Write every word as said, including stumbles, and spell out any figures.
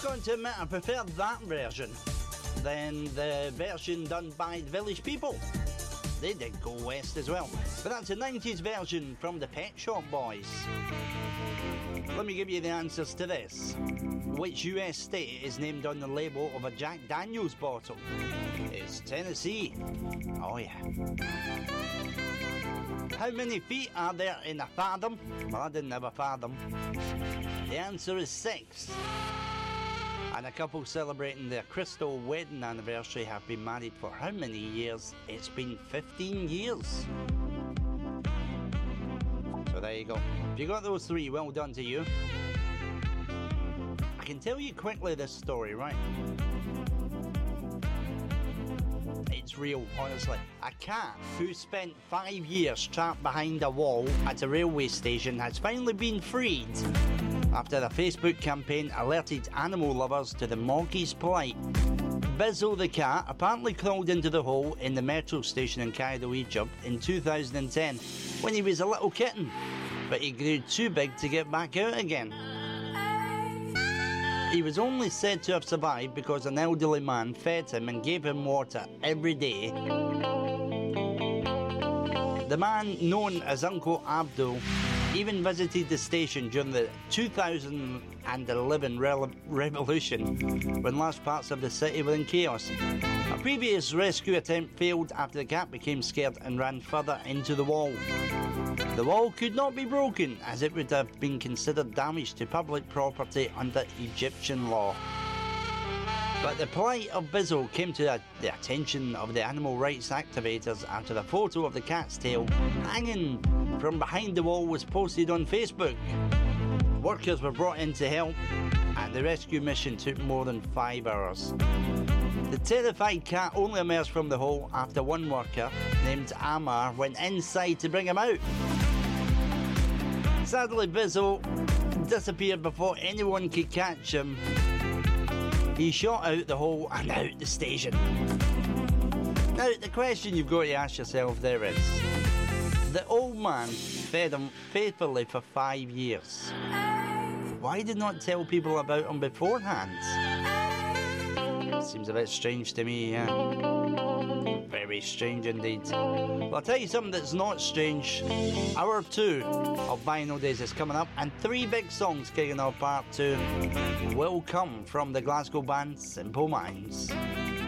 got to admit, I prefer that version than the version done by the Village People. They did go west as well. But that's a nineties version from the Pet Shop Boys. Let me give you the answers to this. Which U S state is named on the label of a Jack Daniels bottle? It's Tennessee. Oh yeah. How many feet are there in a fathom? Well, I didn't have a fathom. The answer is six. And a couple celebrating their crystal wedding anniversary have been married for how many years? It's been fifteen years. So there you go. If you got those three, well done to you. I can tell you quickly this story, right? It's real, honestly. A cat who spent five years trapped behind a wall at a railway station has finally been freed after a Facebook campaign alerted animal lovers to the Moggy's plight. Bizzle the cat apparently crawled into the hole in the metro station in Cairo, Egypt in two thousand ten when he was a little kitten, but he grew too big to get back out again. He was only said to have survived because an elderly man fed him and gave him water every day. The man, known as Uncle Abdul, even visited the station during the two thousand eleven re- revolution, when large parts of the city were in chaos. A previous rescue attempt failed after the cat became scared and ran further into the wall. The wall could not be broken, as it would have been considered damage to public property under Egyptian law. But the plight of Bizzle came to the attention of the animal rights activators after a photo of the cat's tail hanging from behind the wall was posted on Facebook. Workers were brought in to help, and the rescue mission took more than five hours. The terrified cat only emerged from the hole after one worker, named Amar, went inside to bring him out. Sadly, Bizzle disappeared before anyone could catch him. He shot out the hole and out the station. Now, the question you've got to ask yourself there is, the old man fed him faithfully for five years. Why did not tell people about him beforehand? Seems a bit strange to me, yeah. Very strange indeed. Well, I'll tell you something that's not strange. Hour two of Vinyl Days is coming up, and three big songs kicking off part two will come from the Glasgow band Simple Minds.